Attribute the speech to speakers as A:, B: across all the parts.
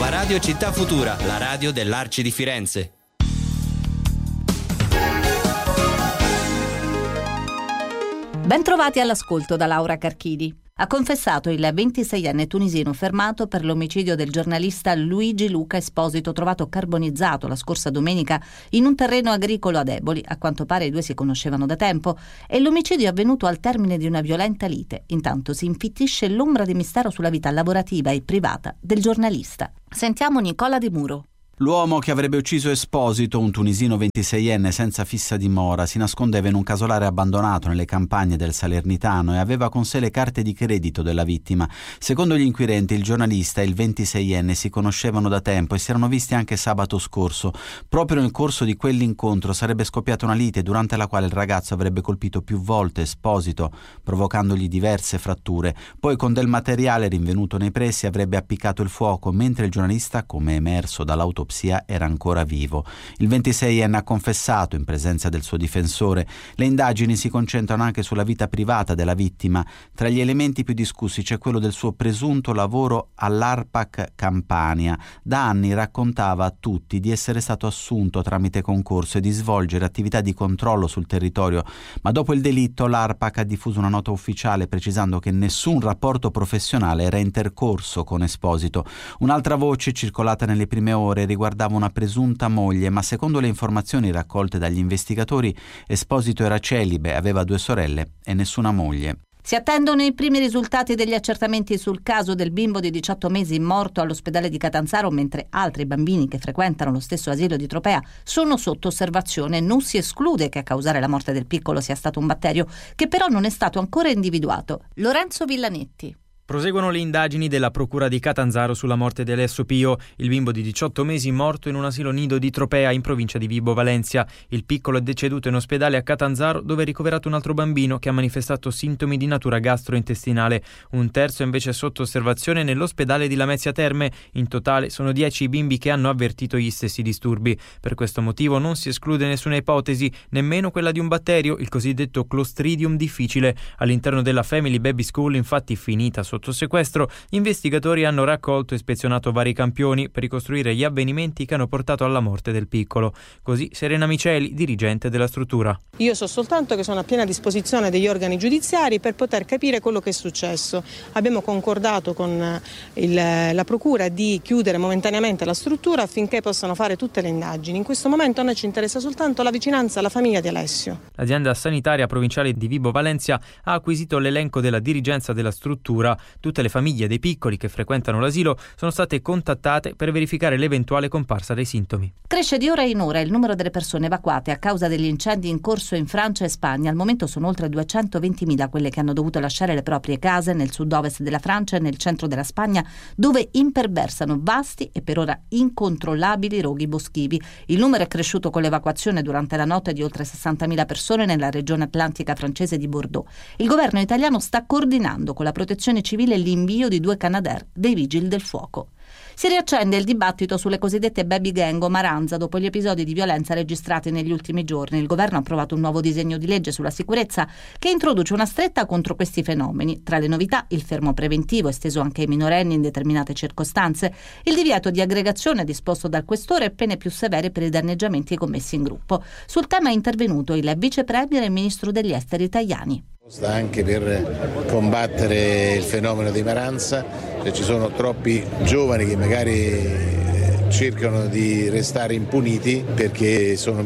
A: Radio Città Futura, la radio dell'Arci di Firenze.
B: Bentrovati all'ascolto da Laura Carchidi. Ha confessato il 26enne tunisino fermato per l'omicidio del giornalista Luigi Luca Esposito, trovato carbonizzato la scorsa domenica in un terreno agricolo ad Eboli. A quanto pare i due si conoscevano da tempo e l'omicidio è avvenuto al termine di una violenta lite. Intanto si infittisce l'ombra di mistero sulla vita lavorativa e privata del giornalista. Sentiamo Nicola Di Muro.
C: L'uomo che avrebbe ucciso Esposito, un tunisino 26enne senza fissa dimora, si nascondeva in un casolare abbandonato nelle campagne del Salernitano e aveva con sé le carte di credito della vittima. Secondo gli inquirenti, il giornalista e il 26enne si conoscevano da tempo e si erano visti anche sabato scorso. Proprio nel corso di quell'incontro sarebbe scoppiata una lite durante la quale il ragazzo avrebbe colpito più volte Esposito, provocandogli diverse fratture. Poi con del materiale rinvenuto nei pressi avrebbe appiccato il fuoco, mentre il giornalista, come emerso dall'autopsia, era ancora vivo. Il 26enne ha confessato in presenza del suo difensore. Le indagini si concentrano anche sulla vita privata della vittima. Tra gli elementi più discussi c'è quello del suo presunto lavoro all'ARPAC Campania. Da anni raccontava a tutti di essere stato assunto tramite concorso e di svolgere attività di controllo sul territorio, ma dopo il delitto l'ARPAC ha diffuso una nota ufficiale precisando che nessun rapporto professionale era intercorso con Esposito. Un'altra voce circolata nelle prime ore riguardava una presunta moglie, ma secondo le informazioni raccolte dagli investigatori Esposito era celibe, aveva 2 sorelle e nessuna moglie.
B: Si attendono i primi risultati degli accertamenti sul caso del bimbo di 18 mesi morto all'ospedale di Catanzaro, mentre altri bambini che frequentano lo stesso asilo di Tropea sono sotto osservazione. Non si esclude che a causare la morte del piccolo sia stato un batterio, che però non è stato ancora individuato. Lorenzo Villanetti.
D: Proseguono le indagini della Procura di Catanzaro sulla morte di Alessio Pio, il bimbo di 18 mesi morto in un asilo nido di Tropea in provincia di Vibo Valentia. Il piccolo è deceduto in ospedale a Catanzaro, dove è ricoverato un altro bambino che ha manifestato sintomi di natura gastrointestinale. Un terzo è invece sotto osservazione nell'ospedale di Lamezia Terme. In totale sono 10 i bimbi che hanno avvertito gli stessi disturbi. Per questo motivo non si esclude nessuna ipotesi, nemmeno quella di un batterio, il cosiddetto Clostridium difficile. All'interno della Family Baby School, infatti, finita sotto sequestro, gli investigatori hanno raccolto e ispezionato vari campioni per ricostruire gli avvenimenti che hanno portato alla morte del piccolo. Così Serena Miceli, dirigente della struttura.
E: Io so soltanto che sono a piena disposizione degli organi giudiziari per poter capire quello che è successo. Abbiamo concordato con la procura di chiudere momentaneamente la struttura affinché possano fare tutte le indagini. In questo momento a noi ci interessa soltanto la vicinanza alla famiglia di Alessio.
D: L'azienda sanitaria provinciale di Vibo Valentia ha acquisito l'elenco della dirigenza della struttura. Tutte le famiglie dei piccoli che frequentano l'asilo sono state contattate per verificare l'eventuale comparsa dei sintomi.
B: Cresce di ora in ora il numero delle persone evacuate a causa degli incendi in corso in Francia e Spagna. Al momento sono oltre 220.000 quelle che hanno dovuto lasciare le proprie case nel sud-ovest della Francia e nel centro della Spagna, dove imperversano vasti e per ora incontrollabili roghi boschivi. Il numero è cresciuto con l'evacuazione durante la notte di oltre 60.000 persone nella regione atlantica francese di Bordeaux. Il governo italiano sta coordinando con la protezione civile l'invio di 2 Canadair dei vigili del fuoco. Si riaccende il dibattito sulle cosiddette baby gang o maranza dopo gli episodi di violenza registrati negli ultimi giorni. Il governo ha approvato un nuovo disegno di legge sulla sicurezza che introduce una stretta contro questi fenomeni. Tra le novità, il fermo preventivo esteso anche ai minorenni in determinate circostanze, il divieto di aggregazione disposto dal questore e pene più severe per i danneggiamenti commessi in gruppo. Sul tema è intervenuto il vice premier e ministro degli esteri Tajani.
F: Anche per combattere il fenomeno di maranza, ci sono troppi giovani che magari cercano di restare impuniti perché sono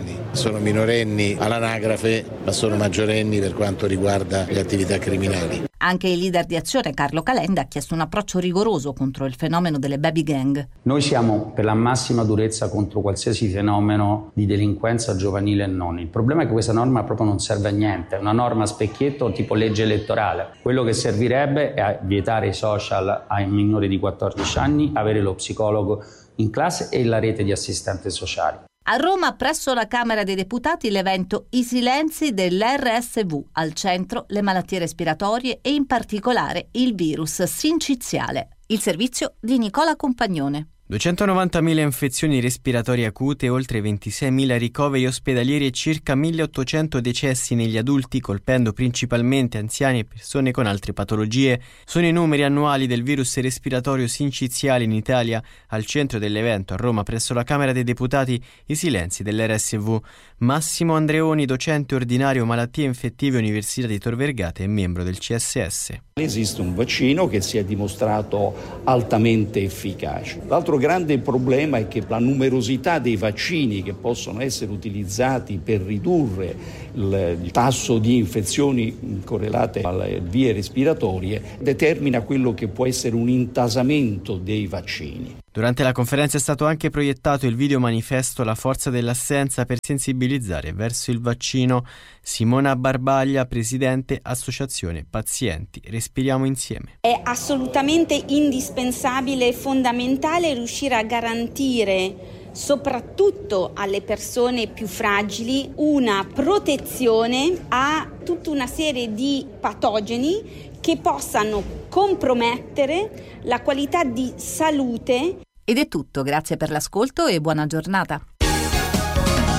F: minorenni all'anagrafe, ma sono maggiorenni per quanto riguarda le attività criminali.
B: Anche il leader di Azione, Carlo Calenda, ha chiesto un approccio rigoroso contro il fenomeno delle baby gang.
G: Noi siamo per la massima durezza contro qualsiasi fenomeno di delinquenza giovanile e non. Il problema è che questa norma proprio non serve a niente, è una norma a specchietto tipo legge elettorale. Quello che servirebbe è vietare i social ai minori di 14 anni, avere lo psicologo in classe e la rete di assistenti sociali.
B: A Roma, presso la Camera dei Deputati, l'evento I silenzi dell'RSV, al centro le malattie respiratorie e in particolare il virus sinciziale. Il servizio di Nicola Compagnone.
H: 290.000 infezioni respiratorie acute, oltre 26.000 ricoveri ospedalieri e circa 1.800 decessi negli adulti, colpendo principalmente anziani e persone con altre patologie. Sono i numeri annuali del virus respiratorio sinciziale in Italia. Al centro dell'evento a Roma, presso la Camera dei Deputati, i silenzi dell'RSV. Massimo Andreoni, docente ordinario malattie infettive Università di Tor Vergata e membro del CSS.
I: Esiste un vaccino che si è dimostrato altamente efficace. L'altro grande problema è che la numerosità dei vaccini che possono essere utilizzati per ridurre il tasso di infezioni correlate alle vie respiratorie determina quello che può essere un intasamento dei vaccini.
H: Durante la conferenza è stato anche proiettato il video manifesto La forza dell'assenza per sensibilizzare verso il vaccino. Simona Barbaglia, presidente Associazione Pazienti Respiriamo Insieme.
J: È assolutamente indispensabile e fondamentale riuscire a garantire soprattutto alle persone più fragili una protezione a tutta una serie di patogeni che possano compromettere la qualità di salute.
B: Ed è tutto, grazie per l'ascolto e buona giornata.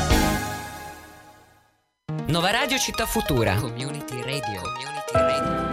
K: Nova Radio Città Futura. Community Radio.